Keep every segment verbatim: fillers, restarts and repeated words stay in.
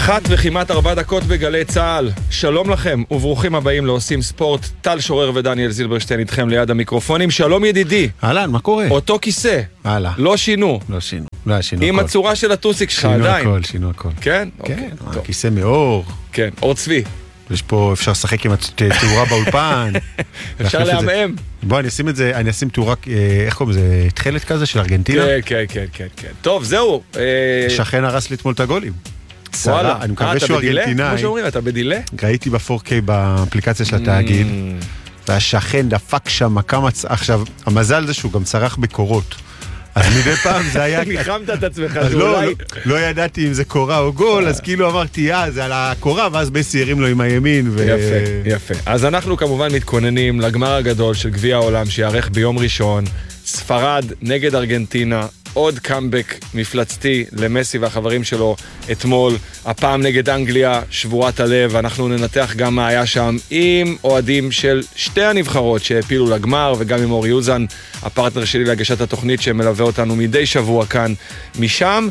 אחת וכמעט ארבע דקות בגלי צהל. שלום לכם וברוכים הבאים לעושים ספורט. טל שורר ודניאל זילברשטיין איתכם ליד המיקרופונים. שלום ידידי. אהלן, מה קורה? אותו כיסא. הלאה. לא שינו. לא שינו. לא שינו עם הכל. הצורה של הטוסיק שלך עדיין. שינו הכל, שינו הכל. כן? כן, אוקיי, הכיסא מאור. כן, אור צבי. יש פה, אפשר לשחק עם התאורה באולפן. אפשר להמם. בוא, אני אשים את זה, אני אשים תאורה, איך קוראים לזה, תחלת כזה של ארגנטינה? כן, כן, כן, כן, כן. טוב, זהו. שכן הרס לי אתמול את הגולים. וואלה. אני מקווה שהוא ארגנטינאי. כמו שאומרים, אתה בדילה? ראיתי ב-פור קיי באפליקציה של התאגיד, והשכן דפק שם כמה... עכשיו, המזל זה שהוא גם צרח בקורות. אז מדי פעם זה היה... ניחמת את עצמך, שאולי... לא ידעתי אם זה קורה או גול, אז כאילו אמרתי, אה, זה על הקורה, ואז בסי הרים לו עם הימין. יפה, יפה. אז אנחנו כמובן מתכוננים לגמר הגדול של גביע העולם, שיערך ביום ראשון, ספרד נגד ארגנטינה, עוד קאמבק מפלצתי למסי והחברים שלו אתמול, הפעם נגד אנגליה, שבורת הלב. אנחנו ננתח גם מה היה שם עם אוהדים של שתי הנבחרות שהפילו לגמר, וגם עם אור יוזן, הפרטנר שלי להגשת התוכנית שמלווה אותנו מדי שבוע כאן משם.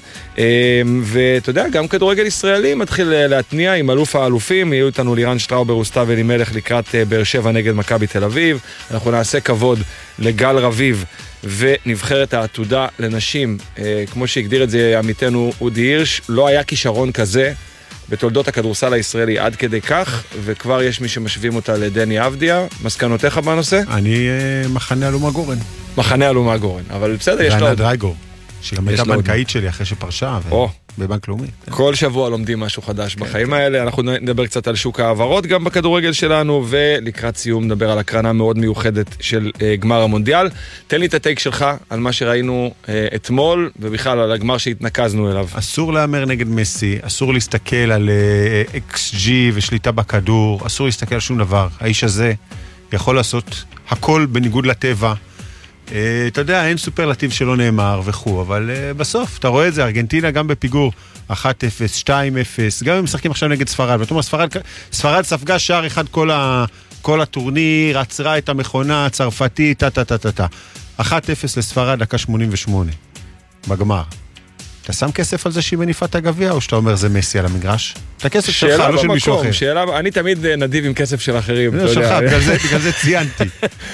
ואתה יודע, גם כדורגל ישראלי מתחיל להתניע עם אלוף האלופים. יהיו איתנו לירן שטראובר וסתיו אלימלך לקראת באר שבע נגד מכבי תל אביב. אנחנו נעשה כבוד לגל רביב ונבחרת העתודה לנשים, אה, כמו שהגדיר את זה עמיתנו אודי הירש, לא היה כישרון כזה בתולדות הכדורסל הישראלי עד כדי כך, וכבר יש מי שמשווים אותה לדני אבדיה. מסקנותיך בנושא? אני אה, מחנה אלומה גורן. מחנה אלומה גורן, אבל בסדר, יש לו... וענת דרייגור, שגם הייתה בנקאית שלי אחרי שפרשה, או. בבנק לאומי. כל שבוע לומדים משהו חדש בחיים האלה. אנחנו נדבר קצת על שוק העברות גם בכדורגל שלנו, ולקראת סיום נדבר על הקרנה מאוד מיוחדת של גמר המונדיאל. תן לי את הטייק שלך על מה שראינו אתמול, ובכלל על הגמר שהתנקזנו אליו. אסור לאמר נגד מסי, אסור להסתכל על אקס ג'י ושליטה בכדור, אסור להסתכל על שום דבר. האיש הזה יכול לעשות הכל בניגוד לטבע. אתה יודע, אין סופרלטיב שלא נאמר וכו', אבל בסוף, אתה רואה את זה, ארגנטינה גם בפיגור אחת אפס, שתיים אפס, גם הם משחקים עכשיו נגד ספרד, ואתה אומר, ספרד, ספרד ספגה שער אחד כל, ה, כל הטורניר, עצרה את המכונה הצרפתית, טה טה טה טה טה. אחת אפס לספרד, דקה שמונים ושמונה, בגמר. אתה שם כסף על זה שהיא מניפה את הגביע, או שאתה אומר זה מסי על המגרש? את הכסף שלך, לא של מישהו אחר. שאלה, אני תמיד נדיב עם כסף של אחרים. זה שלך, בגלל זה ציינתי.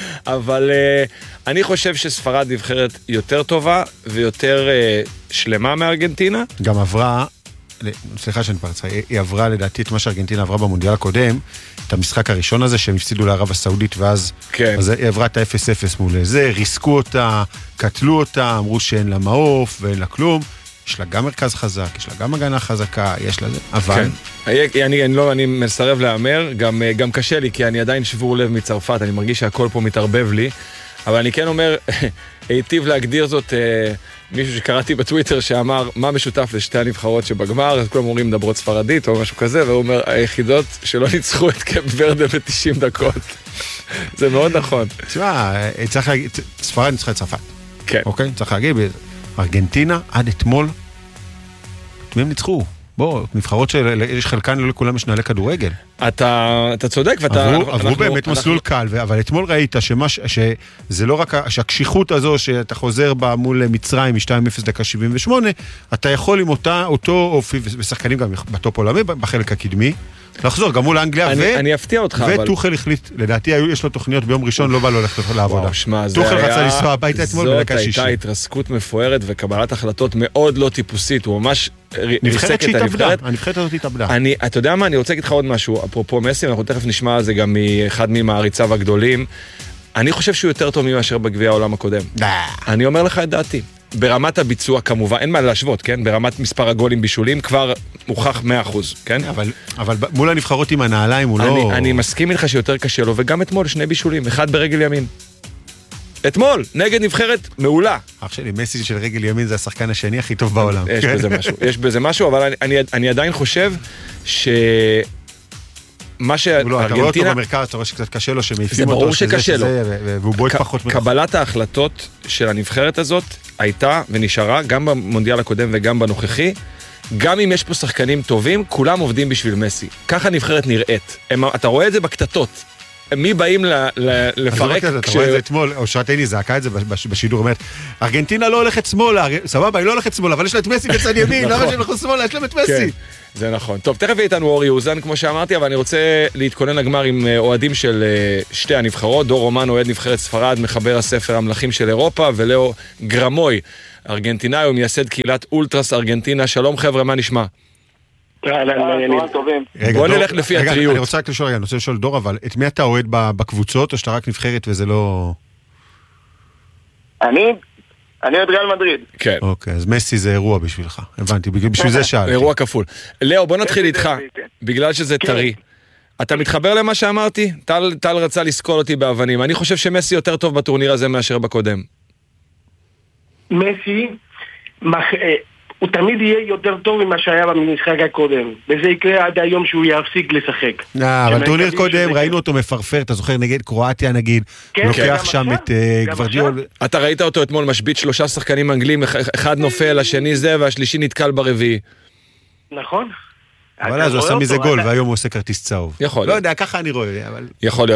אבל אני חושב שספרד נבחרת יותר טובה ויותר שלמה מארגנטינה. גם עברה, סליחה שאני פרצה, היא עברה לדעתי את מה שארגנטינה עברה במונדיאל הקודם, את המשחק הראשון הזה שהם הפסידו לערב הסעודית, ואז אז היא עברה את ה-אפס אפס מול זה, ריסקו אותה, קטלו אותה, אמרו שאין לה מעוף ואין לה כלום. יש לה גם מרכז חזק, יש לה גם הגנה חזקה, יש לה זה, אבל... כן. אני, אני, לא, אני מסרב לאמר, גם, גם קשה לי, כי אני עדיין שבור לב מצרפת, אני מרגיש שהכל פה מתערבב לי, אבל אני כן אומר, היטיב להגדיר זאת אה, מישהו שקראתי בטוויטר שאמר, מה משותף לשתי הנבחרות שבגמר, אז כולם אומרים מדברות ספרדית או משהו כזה, והוא אומר, היחידות שלא ניצחו את קאפ ורדה ב-תשעים דקות. זה מאוד נכון. תשמע, צריך להגיד, ספרד ניצחה את צרפת. כן. אוקיי? צריך להגיד, ארגנטינה עד אתמול, את מי הם ניצחו? בוא, נבחרות שיש חלקן, לא לכולם יש נעלי כדורגל. אתה, אתה צודק, ואתה... עברו, עברו באמת מסלול קל, אבל אתמול ראית שמש, שזה לא רק, שהקשיחות הזו שאתה חוזר בה מול מצרים מ-שתיים אפס דקה שבעים ושמונה, אתה יכול עם אותה, אותו אופי, ושחקנים גם בטופ עולמי, בחלק הקדמי, לחזור גם מול אנגליה, אני, ו... אני אפתיע אותך, אבל... וטוחל החליט, לדעתי יש לו תוכניות ביום ראשון, לא בא לו ללכת לעבודה. טוחל רצה לנסוע הביתה אתמול בדקה שישית. זאת הייתה התרסקות מפוארת וקבלת החלטות מאוד לא טיפוסית, הוא ממש ריסק את הנבחרת. הנבחרת הזאת התאבדה. אני, אתה יודע מה, אני רוצה להגיד לך עוד משהו, אפרופו מסי, אנחנו תכף נשמע על זה גם מאחד ממעריציו הגדולים. אני חושב שהוא יותר טוב מאשר בגביע העולם הקודם. אני אומר לך את דעתי. ברמת הביצוע כמובן, אין מה להשוות, כן? ברמת מספר הגולים בישולים כבר מוכח מאה אחוז, כן? אבל, אבל מול הנבחרות עם הנעליים הוא אני, לא... אני מסכים איתך שיותר קשה לו, וגם אתמול שני בישולים, אחד ברגל ימין. אתמול, נגד נבחרת מעולה. אח שלי, מסי של רגל ימין זה השחקן השני הכי טוב בעולם. יש בזה משהו, יש בזה משהו, אבל אני, אני, אני עדיין חושב ש... מה שארגנטינה... אתה רואה אותו במרכז, אתה רואה שקצת קשה לו, שמעיפים אותו, זה ברור שקשה לו. והוא בועט פחות מרחוק. קבלת ההחלטות של הנבחרת הזאת הייתה ונשארה, גם במונדיאל הקודם וגם בנוכחי, גם אם יש פה שחקנים טובים, כולם עובדים בשביל מסי. ככה נבחרת נראית. אתה רואה את זה בקטטות. מי באים לפרק? אתה רואה את זה אתמול, אושרת עיני זעקה את זה בשידור, אומרת, ארגנטינה לא הולכת שמאלה, סבבה, היא לא הולכת שמאלה, אבל יש לה את מסי בצד ימין, למה שהם הולכו שמאלה, יש להם את מסי. זה נכון. טוב, תכף איתנו אורי אוזן, כמו שאמרתי, אבל אני רוצה להתכונן לגמר עם אוהדים של שתי הנבחרות, דור רומן, אוהד נבחרת ספרד, מחבר הספר המלכים של אירופה, ולאו גרמוי, ארגנטינאי ומייסד קהילת אולטרס ארגנטינה. שלום חבר'ה, מה נשמע? בוא נלך לפי הטריות. אני רוצה רק לשאול, אני רוצה לשאול דור, אבל את מי אתה אוהד בקבוצות, או שאתה רק נבחרת וזה לא... אני... אני אוהד ריאל מדריד. כן. אוקיי, אז מסי זה אירוע בשבילך, הבנתי, בשביל זה שאלתי. אירוע כפול. לאו, בוא נתחיל איתך, בגלל שזה טרי. אתה מתחבר למה שאמרתי? טל רצה לסקול אותי באבנים. אני חושב שמסי יותר טוב בטורניר הזה מאשר בקודם. מסי, הוא תמיד יהיה יותר טוב ממה שהיה במשחק הקודם, וזה יקרה עד היום שהוא יפסיק לשחק. אבל טורניר קודם ראינו אותו מפרפר, אתה זוכר נגד קרואטיה נגיד, לוקח שם את גוורדיול. אתה ראית אותו אתמול משבית שלושה שחקנים אנגלים, אחד נופל, השני זה, והשלישי נתקל ברביעי. נכון. אבל אז הוא עשה מזה גול, והיום הוא עושה כרטיס צהוב. יכול להיות. לא יודע, ככה אני רואה, אבל... יכול להיות.